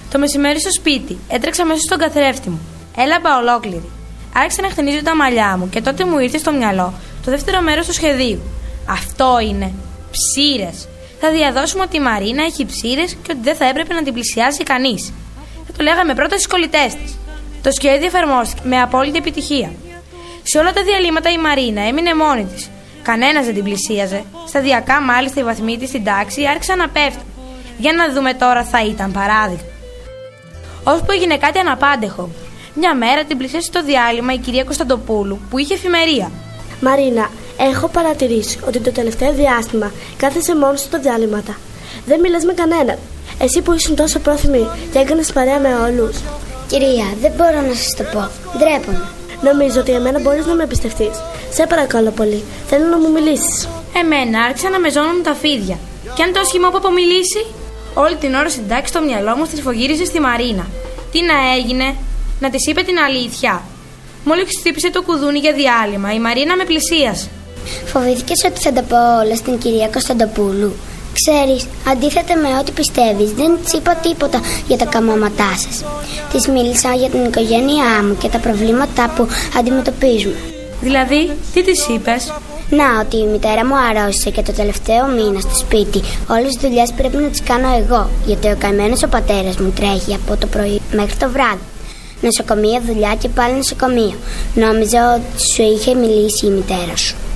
Το μεσημέρι στο σπίτι έτρεξα μέσα στον καθρέφτη μου. Έλαμπα ολόκληρη. Άρχισα να χτενίζω τα μαλλιά μου και τότε μου ήρθε στο μυαλό το δεύτερο μέρος του σχεδίου. Αυτό είναι. Ψήρες. Θα διαδώσουμε ότι η Μαρίνα έχει ψήρες και ότι δεν θα έπρεπε να την πλησιάσει κανείς. Θα το λέγαμε πρώτα στους κολλητές της. Το σχέδιο εφαρμόστηκε με απόλυτη επιτυχία. Σε όλα τα διαλύματα η Μαρίνα έμεινε μόνη της. Κανένας δεν την πλησίαζε. Σταδιακά, μάλιστα, οι βαθμοί της στην τάξη άρχισαν να πέφτουν. Για να δούμε τώρα, θα ήταν παράδειγμα. Ώσπου έγινε κάτι αναπάντεχο. Μια μέρα την πλησίασε στο διάλειμμα η κυρία Κωνσταντοπούλου, που είχε εφημερία. Μαρίνα, έχω παρατηρήσει ότι το τελευταίο διάστημα κάθεσαι μόνο σου στα διαλύματα. Δεν μιλάς με κανέναν. Εσύ που ήσουν τόσο πρόθυμη και έκανες παρέα με όλους. Κυρία, δεν μπορώ να σας το πω. Ντρέπομαι. Νομίζω ότι εμένα μπορείς να με εμπιστευτείς. Σε παρακαλώ πολύ. Θέλω να μου μιλήσεις. Εμένα άρχισαν να με ζώνουν τα φίδια. Και αν το σχήμα που απομιλήσει, όλη την ώρα στην τάξη στο μυαλό μου τη φογύριζε στη Μαρίνα. Τι να έγινε, να της είπε την αλήθεια. Μόλις χτύπησε το κουδούνι για διάλειμμα, η Μαρίνα με πλησίασε. Φοβήθηκες ότι θα τα πω όλα στην κυρία Κωνσταντοπούλου? Ξέρεις, αντίθετα με ό,τι πιστεύεις, δεν της είπα τίποτα για τα καμώματά σας. Της μίλησα για την οικογένειά μου και τα προβλήματα που αντιμετωπίζουμε. Δηλαδή, τι της είπες? Να, ότι η μητέρα μου αρρώστησε και το τελευταίο μήνα στο σπίτι όλες τις δουλειές πρέπει να τις κάνω εγώ, γιατί ο καημένος ο πατέρας μου τρέχει από το πρωί μέχρι το βράδυ. Νοσοκομεία, δουλειά και πάλι νοσοκομείο. Νόμιζα ότι σου είχε μιλήσει η μητέρα σου.